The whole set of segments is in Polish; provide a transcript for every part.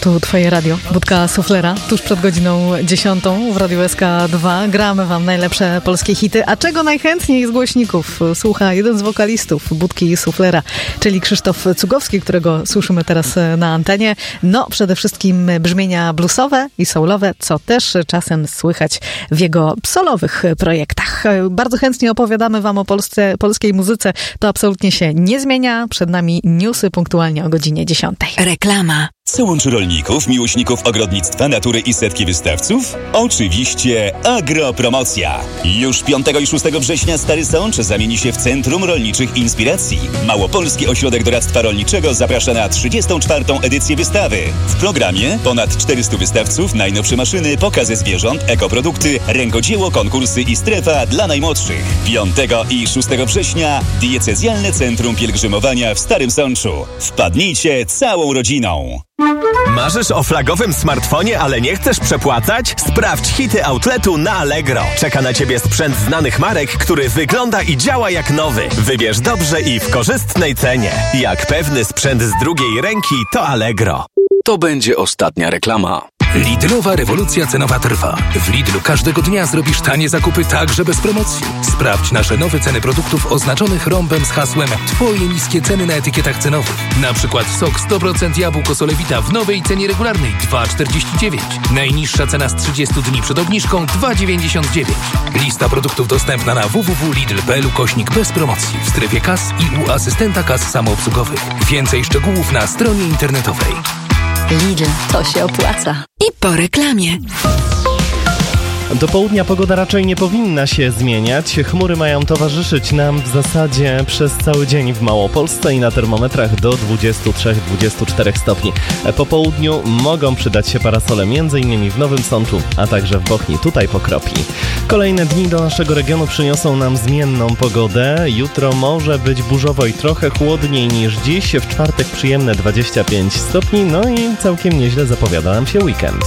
Tu Twoje radio, Budka Suflera, tuż przed godziną 10 w Radiu SK2. Gramy Wam najlepsze polskie hity, a czego najchętniej z głośników słucha jeden z wokalistów Budki Suflera, czyli Krzysztof Cugowski, którego słyszymy teraz na antenie. No, przede wszystkim brzmienia bluesowe i soulowe, co też czasem słychać w jego solowych projektach. Bardzo chętnie opowiadamy Wam o polskiej muzyce. To absolutnie się nie zmienia. Przed nami newsy punktualnie o godzinie 10. Reklama. Co łączy rolników, miłośników ogrodnictwa, natury i setki wystawców? Oczywiście agropromocja. Już 5 i 6 września Stary Sącz zamieni się w Centrum Rolniczych Inspiracji. Małopolski Ośrodek Doradztwa Rolniczego zaprasza na 34. edycję wystawy. W programie ponad 400 wystawców, najnowsze maszyny, pokazy zwierząt, ekoprodukty, rękodzieło, konkursy i strefa dla najmłodszych. 5 i 6 września Diecezjalne Centrum Pielgrzymowania w Starym Sączu. Wpadnijcie całą rodziną. Marzysz o flagowym smartfonie, ale nie chcesz przepłacać? Sprawdź hity outletu na Allegro. Czeka na Ciebie sprzęt znanych marek, który wygląda i działa jak nowy. Wybierz dobrze i w korzystnej cenie. Jak pewny sprzęt z drugiej ręki, to Allegro. To będzie ostatnia reklama. Lidlowa rewolucja cenowa trwa. W Lidlu każdego dnia zrobisz tanie zakupy także bez promocji. Sprawdź nasze nowe ceny produktów oznaczonych rąbem z hasłem Twoje niskie ceny na etykietach cenowych. Na przykład sok 100% jabłko Solewita w nowej cenie regularnej 2,49. Najniższa cena z 30 dni przed obniżką 2,99. Lista produktów dostępna na www.lidl.pl/bez promocji w strefie kas i u asystenta kas samoobsługowych. Więcej szczegółów na stronie internetowej. Lidl, to się opłaca. I po reklamie. Do południa pogoda raczej nie powinna się zmieniać. Chmury mają towarzyszyć nam w zasadzie przez cały dzień w Małopolsce i na termometrach do 23-24 stopni. Po południu mogą przydać się parasole m.in. w Nowym Sączu, a także w Bochni. Tutaj pokropi. Kolejne dni do naszego regionu przyniosą nam zmienną pogodę. Jutro może być burzowo i trochę chłodniej niż dziś. W czwartek przyjemne 25 stopni. No i całkiem nieźle zapowiada nam się weekend.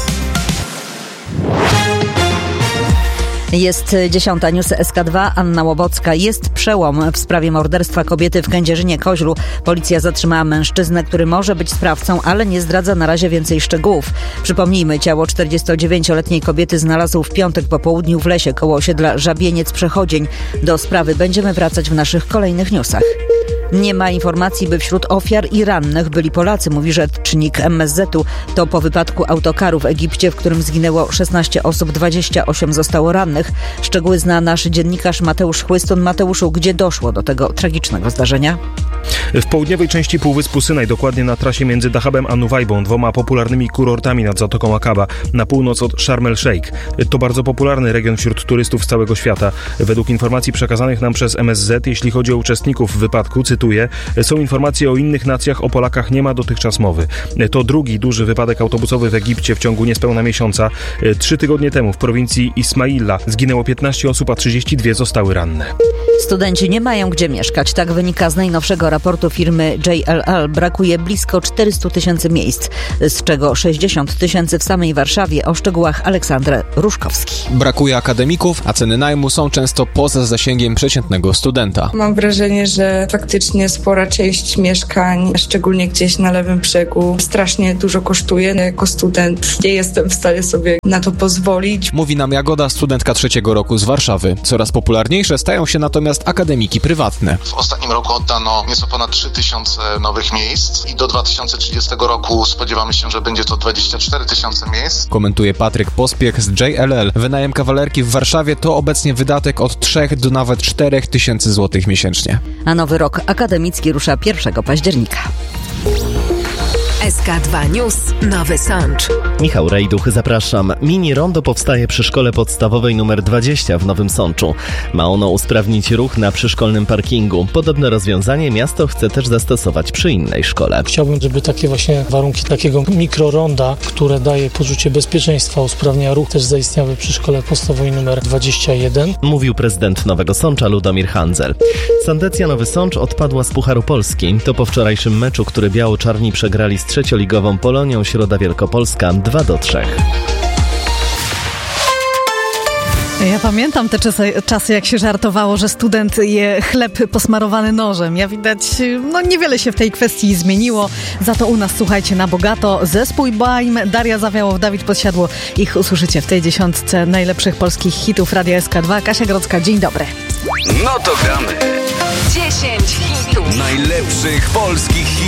Jest 10. News SK2. Anna Łobocka. Jest przełom w sprawie morderstwa kobiety w Kędzierzynie-Koźlu. Policja zatrzymała mężczyznę, który może być sprawcą, ale nie zdradza na razie więcej szczegółów. Przypomnijmy, ciało 49-letniej kobiety znalazł w piątek po południu w lesie koło osiedla Żabieniec-Przechodzień. Do sprawy będziemy wracać w naszych kolejnych newsach. Nie ma informacji, by wśród ofiar i rannych byli Polacy, mówi rzecznik MSZ-u. To po wypadku autokaru w Egipcie, w którym zginęło 16 osób, 28 zostało rannych. Szczegóły zna nasz dziennikarz Mateusz Chłystun. Mateuszu, gdzie doszło do tego tragicznego zdarzenia? W południowej części Półwyspu Synaj, dokładnie na trasie między Dahabem a Nuwajbą, dwoma popularnymi kurortami nad Zatoką Akaba, na północ od Sharm el Sheikh. To bardzo popularny region wśród turystów z całego świata. Według informacji przekazanych nam przez MSZ, jeśli chodzi o uczestników wypadku, cytuję, są informacje o innych nacjach, o Polakach nie ma dotychczas mowy. To drugi duży wypadek autobusowy w Egipcie w ciągu niespełna miesiąca. 3 tygodnie temu w prowincji Ismaila zginęło 15 osób, a 32 zostały ranne. Studenci nie mają gdzie mieszkać. Tak wynika z najnowszego raportu firmy JLL. Brakuje blisko 400 000 miejsc, z czego 60 000 w samej Warszawie. O szczegółach Aleksander Ruszkowski. Brakuje akademików, a ceny najmu są często poza zasięgiem przeciętnego studenta. Mam wrażenie, że faktycznie spora część mieszkań, szczególnie gdzieś na lewym brzegu, strasznie dużo kosztuje. Jako student nie jestem w stanie sobie na to pozwolić. Mówi nam Jagoda, studentka 3. roku z Warszawy. Coraz popularniejsze stają się natomiast akademiki prywatne. W ostatnim roku oddano nieco ponad 3000 nowych miejsc i do 2030 roku spodziewamy się, że będzie to 24 000 miejsc. Komentuje Patryk Pospiech z JLL. Wynajem kawalerki w Warszawie to obecnie wydatek od 3 do nawet 4 tysięcy złotych miesięcznie. A nowy rok akademicki rusza 1 października. SK2 News, Nowy Sącz. Michał Rejduch, zapraszam. Mini rondo powstaje przy szkole podstawowej nr 20 w Nowym Sączu. Ma ono usprawnić ruch na przyszkolnym parkingu. Podobne rozwiązanie miasto chce też zastosować przy innej szkole. Chciałbym, żeby takie właśnie warunki takiego mikroronda, które daje poczucie bezpieczeństwa, usprawnia ruch, też zaistniały przy szkole podstawowej nr 21. Mówił prezydent Nowego Sącza Ludomir Handzel. Sandecja Nowy Sącz odpadła z Pucharu Polski. To po wczorajszym meczu, który biało-czarni przegrali z trzecioligową Polonią Środa Wielkopolska 2-3. Ja pamiętam te czasy, jak się żartowało, że student je chleb posmarowany nożem. Ja widać, niewiele się w tej kwestii zmieniło. Za to u nas, słuchajcie, na bogato. Zespół Baim, Daria Zawiałow, Dawid Podsiadło. Ich usłyszycie w tej 10 najlepszych polskich hitów Radia SK2. Kasia Grodzka, dzień dobry. No to gramy. 10 hitów Najlepszych polskich hitów.